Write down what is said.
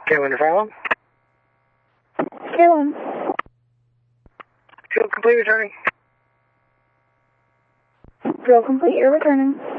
Cameron Fallon. Salem. Field complete returning. Field complete, you're returning.